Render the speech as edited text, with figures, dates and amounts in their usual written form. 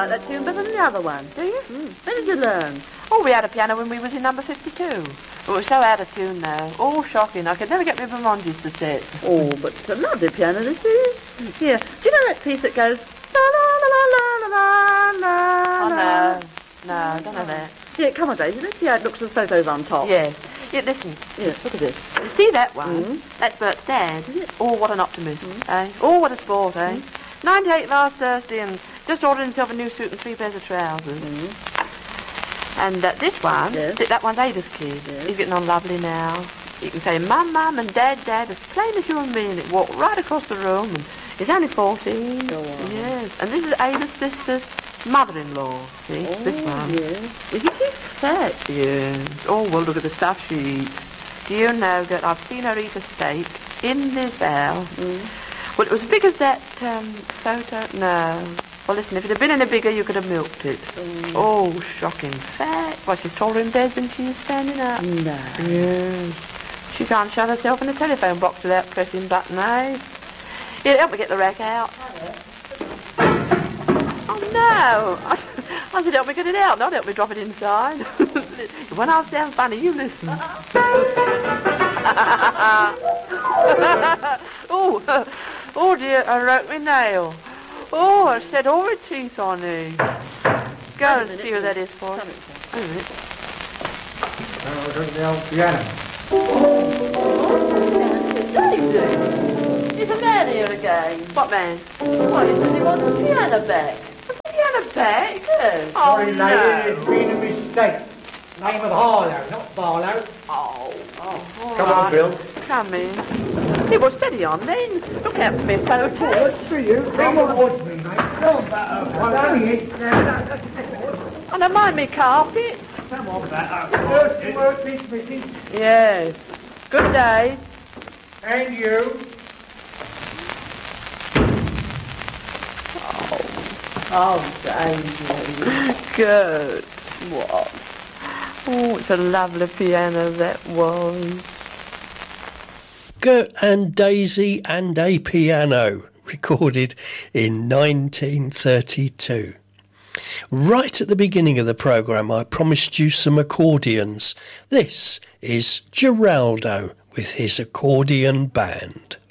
like that tune better than the other one. Do you? When did you learn? Oh, we had a piano when we was in number 52. It was so out of tune though. Oh, shocking. I could never get my Vermontis to sit. Oh, but it's a lovely piano, this is. Here, do you know that piece that goes... La la la la la la la. Oh, no. No, I don't know that. Yeah, come on, Daisy. Let's see how it looks with photos on top. Yes. Yeah, listen. Yes, look at this. You see that one? That's Bert's dad. Is it? Oh, what an optimist, eh? Oh, what a sport, eh? 98 last Thursday and just ordered himself a new suit and 3 pairs of trousers. And this one, Yes. that one's Ada's kid. Yes. He's getting on lovely now. You can say Mum, Mum and Dad, Dad, as plain as you and me, and it walked right across the room. And he's only 14. Go on. Yes. And this is Ada's sister's mother-in-law. See, this one. Yes. Is he fat? Yes. Oh, well, look at the stuff she eats. Do you know that I've seen her eat a steak in this house? Well, it was as big as that photo. No. Well, listen, if it had been any bigger, you could have milked it. Oh, shocking fat. Well, she's taller in bed than she is standing up. No. Yes. She can't shut herself in the telephone box without pressing button, eh? Here, help me get the rack out. Oh, no. I said help me get it out, not help me drop it inside. When I sound funny, you listen. Oh dear, I broke my nail. Oh, I set all my teeth on it. Go and see who that is for. Wait a minute. The old piano. Daisy, is a man here again? What man? Why, he said he wants the piano back. Piano back? Yes. Oh, Sorry, no. lady, it's been a mistake. Name of Harlow, not Barlow. Oh, all Come on, right. Bill. Come in. He was steady on then. Look out for me, photo. What's for you? Come on, watch me, mate. Come on, I'll only eat. Oh, don't mind me carpet. Come on, First work, Miss Missy. Yes. Good day. And you. Oh, Daisy. Good. What? Oh, it's a lovely piano that was. Gert and Daisy and a Piano, recorded in 1932. Right at the beginning of the programme, I promised you some accordions. This is Geraldo with his accordion band.